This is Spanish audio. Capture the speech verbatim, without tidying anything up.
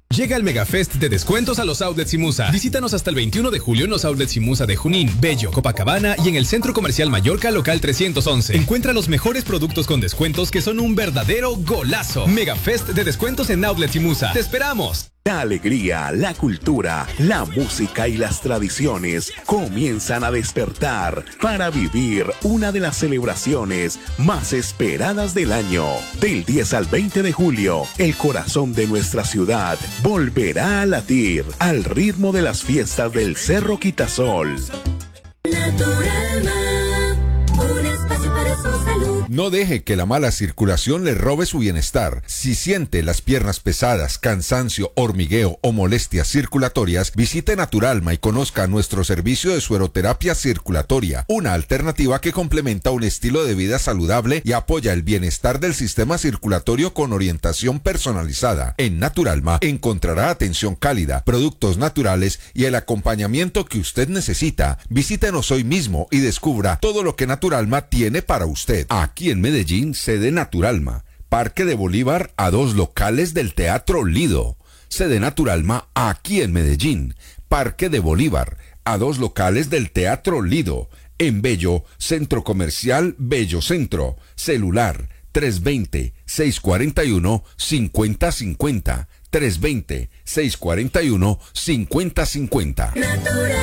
Llega el Megafest de descuentos a los outlets Imusa. Visítanos hasta el veintiuno de julio en los outlets Imusa de Junín, Bello, Copacabana y en el Centro Comercial Mallorca local trescientos once. Encuentra los mejores productos con descuentos que son un verdadero golazo. Megafest de descuentos en outlets Imusa. ¡Te esperamos! La alegría, la cultura, la música y las tradiciones comienzan a despertar para vivir una de las celebraciones más esperadas del año. Del diez al veinte de julio, el corazón de nuestra ciudad volverá a latir al ritmo de las fiestas del Cerro Quitasol. No deje que la mala circulación le robe su bienestar. Si siente las piernas pesadas, cansancio, hormigueo o molestias circulatorias, visite Naturalma y conozca nuestro servicio de sueroterapia circulatoria, una alternativa que complementa un estilo de vida saludable y apoya el bienestar del sistema circulatorio con orientación personalizada. En Naturalma encontrará atención cálida, productos naturales y el acompañamiento que usted necesita. Visítenos hoy mismo y descubra todo lo que Naturalma tiene para usted. Aquí en Medellín, sede Naturalma, Parque de Bolívar a dos locales del Teatro Lido. Sede Naturalma aquí en Medellín, Parque de Bolívar a dos locales del Teatro Lido. En Bello, Centro Comercial Bello Centro. Celular tres dos cero, seis cuatro uno, cinco cero cinco cero. tres dos cero, seis cuatro uno, cinco cero cinco cero.